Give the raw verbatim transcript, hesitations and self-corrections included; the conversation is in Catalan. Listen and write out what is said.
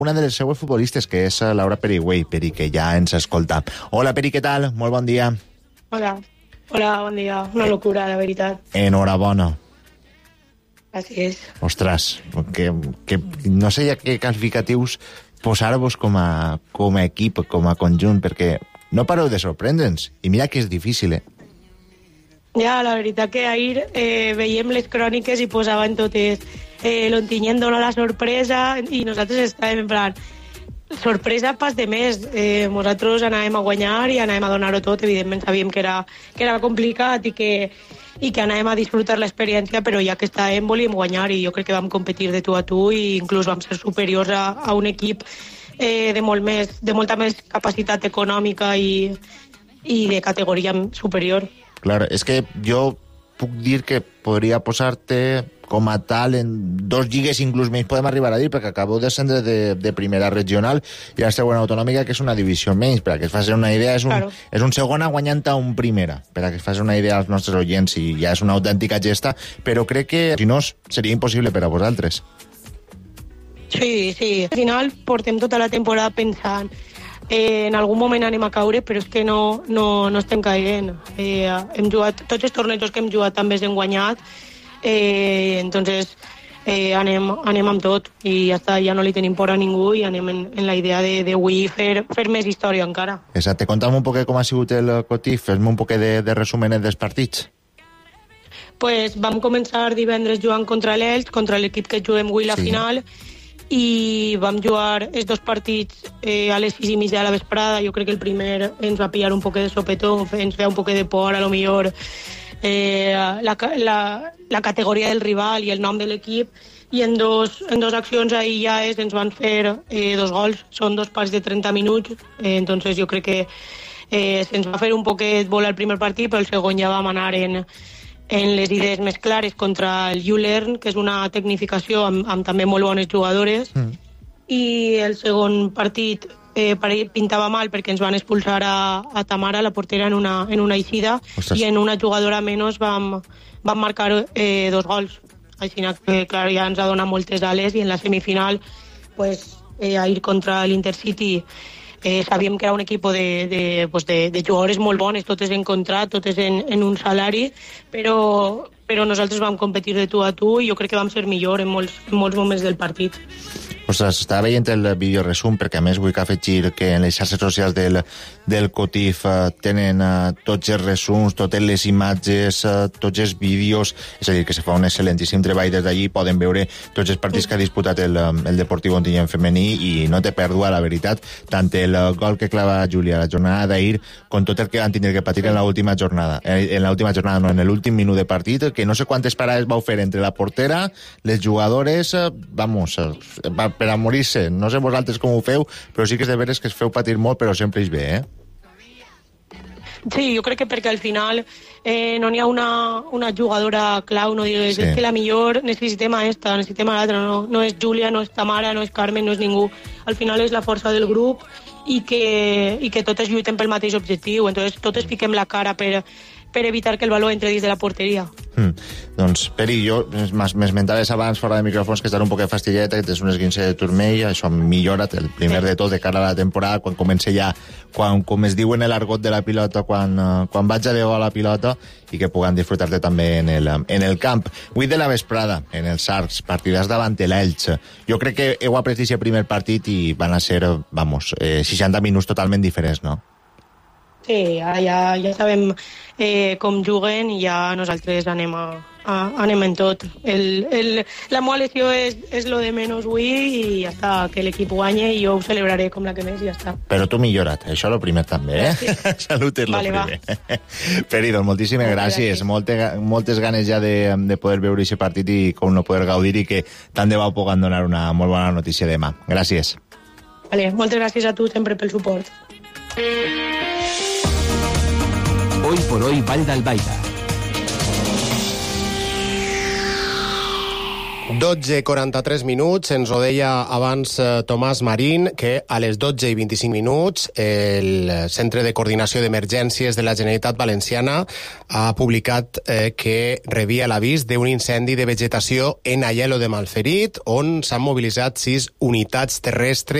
una de les seues futbolistes, que és Laura Perigüell, Peri, que ja ens escolta. Hola, Peri, què tal? Molt bon dia. Hola. Hola, bon dia. Una locura, la veritat. Enhorabona. Així és. Ostres, que, que no sé ja què qualificatius posar-vos com a, com a equip, com a conjunt, perquè no pareu de sorprendre'ns. I mira que és difícil, eh? Ja, la veritat que ahir eh, veiem les cròniques i posaven totes eh, l'Ontinyent dona la sorpresa i nosaltres estàvem en plan sorpresa pas de més. Eh, nosaltres anàvem a guanyar i anàvem a donar-ho tot. Evidentment sabíem que era, que era complicat i que, i que anàvem a disfrutar l'experiència, però ja que estàvem volíem guanyar i jo crec que vam competir de tu a tu i inclús vam ser superiors a, a un equip eh, de, molt més, de molta més capacitat econòmica i, i de categoria superior. Clar, és que jo puc dir que podria posar-te com a tal en dos lligues, inclús menys podem arribar a dir, perquè acabeu de descendre de, de primera regional i la segona autonòmica, que és una divisió menys. Per a que es faci una idea, és un, claro. és un segona guanyant a un primera, per a que es faci una idea als nostres oients, i ja és una autèntica gesta, però crec que, si no, seria impossible per a vosaltres. Sí, sí. Al final portem tota la temporada pensant Eh, en algun moment anem a caure, però és que no, no, no estem caient. Eh, hem jugat, tots els tornejos que hem jugat també els hem guanyat, eh, entonces eh, anem, anem amb tot i ja està, ja no li tenim por a ningú i anem en, en la idea d'avui fer, fer més història encara. Exacte, conta'm un poc com ha sigut el Cotif, fes-me un poc de, de resumen dels partits. Pues vam començar divendres jugant contra l'Elx, contra l'equip que juguem avui la sí. final, i vam jugar els dos partits eh, a les sis i mitja de la vesprada. Jo crec que el primer ens va pillar un poc de sopetó, ens feia un poc de por, a lo millor eh, la, la, la categoria del rival i el nom de l'equip, i en dos, en dos accions ahir ja és, ens van fer eh, dos gols, són dos parts de trenta minuts, eh, entonces jo crec que eh, se'ns va fer un poquet volar el primer partit, però el segon ja vam anar en en les idees més clares contra el U-Learn, que és una tecnificació amb, amb també molt bones jugadores, mm. i el segon partit eh, pintava mal perquè ens van expulsar a, a Tamara, la portera, en una, en una eixida, Ostres. I en una jugadora menys vam, vam marcar eh, dos gols. Així que, clar, ja ens ha donat moltes ales, i en la semifinal, pues, eh, a ir contra l'Intercity, Eh, sabíem que era un equip de, de, pues de, de jugadores molt bones, totes en contrat, totes en, en un salari, però, però nosaltres vam competir de tu a tu i jo crec que vam ser millor en molts, en molts moments del partit. Ostres, estava veient el videoresum, perquè a més vull afegir que en les xarxes socials del, del Cotif eh, tenen eh, tots els resums, totes les imatges, eh, tots els vídeos, és a dir, que se fa un excel·lentíssim treball des d'allí, poden veure tots els partits que ha disputat el, el Deportiu Ontinyent femení, i no té pèrdua, la veritat, tant el gol que clava Júlia la jornada d'ahir, com tot el que van tindre que patir en l'última jornada, en l'última jornada, no, en l'últim minut de partit, que no sé quantes parades vau fer entre la portera, les jugadores, eh, vamos, eh, per a morir-se. No sé vosaltres com ho feu, però sí que és de veres que es feu patir molt, però sempre és bé, eh? Sí, jo crec que perquè al final eh, no n'hi ha una, una jugadora clau, no digues, sí. És que la millor necessitem a esta, necessitem a l'altra, no, no és Júlia, no és Tamara, no és Carmen, no és ningú. Al final és la força del grup i que, i que totes lluitem pel mateix objectiu, entonces totes fiquem la cara per, per evitar que el baló entre dins de la porteria. Mm. Doncs, Peri, jo m'esmentaves abans fora de micròfons que estan un poc fastigueta, que tens un esguince de turmell, això millora't, el primer sí. de tot, de cara a la temporada, quan comença ja, quan, com es diu en l'argot de la pilota, quan, quan vaig a veure la pilota, i que puguem disfrutar-te també en el, en el camp. Avui de la vesprada, en els Arcs, partidars davant de l'Elx. Jo crec que heu après aquest primer partit i van a ser, vamos, eh, seixanta minuts totalment diferents, no? Sí, ja, ja, ja sabem eh, com juguen i ja nosaltres anem, a, a, anem en tot. El, el, la meva lesió és, és lo de menys avui i ja està, que l'equip guanya i jo ho celebraré com la que més i ja està. Però tu millora't, això és el primer també, eh? Sí. Salut és el vale, primer. Peri, doncs moltíssimes Moltes gràcies. gràcies. Molte, moltes ganes ja de, de poder veure aquest partit i com no poder gaudir i que tant de bo puguem donar una molt bona notícia demà. Gràcies. Vale, moltes gràcies a tu sempre pel suport. Hoy por hoy Vall d'Albaida. Un dotze i quaranta-tres minuts, ens ho deia abans eh, Tomàs Marín, que a les dotze i vint-i-cinc minuts el Centre de Coordinació d'Emergències de la Generalitat Valenciana ha publicat eh, que rebia l'avís d'un incendi de vegetació en Aielo de Malferit, on s'han mobilitzat sis unitats terrestres